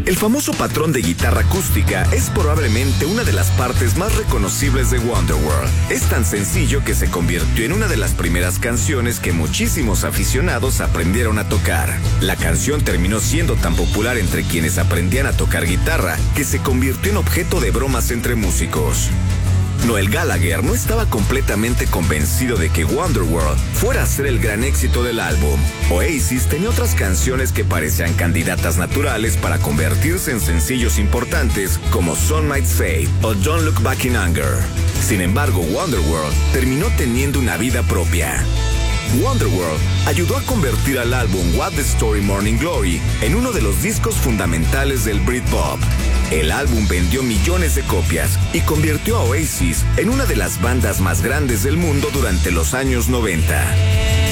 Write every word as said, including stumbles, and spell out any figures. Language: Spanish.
El famoso patrón de guitarra acústica es probablemente una de las partes más reconocibles de Wonderworld. Es tan sencillo que se convirtió en una de las primeras canciones que muchísimos aficionados aprendieron a tocar. La canción terminó siendo tan popular entre quienes aprendían a tocar guitarra que se convirtió en objeto de bromas entre músicos. Noel Gallagher no estaba completamente convencido de que Wonderworld fuera a ser el gran éxito del álbum. Oasis tenía otras canciones que parecían candidatas naturales para convertirse en sencillos importantes como Some Might Say o Don't Look Back in Anger. Sin embargo, Wonderworld terminó teniendo una vida propia. Wonderworld ayudó a convertir al álbum What the Story Morning Glory en uno de los discos fundamentales del Britpop. El álbum vendió millones de copias y convirtió a Oasis en una de las bandas más grandes del mundo durante los años noventa.